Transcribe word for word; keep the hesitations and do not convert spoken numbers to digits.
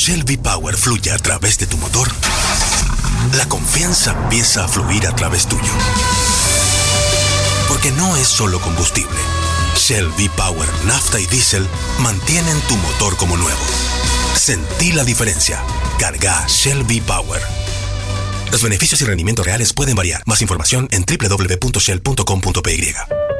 Shell V-Power fluye a través de tu motor, la confianza empieza a fluir a través tuyo. Porque no es solo combustible. Shell V-Power, nafta y diésel mantienen tu motor como nuevo. Sentí la diferencia. Carga Shell V-Power. Los beneficios y rendimientos reales pueden variar. Más información en doble u doble u doble u punto shell punto com punto p y.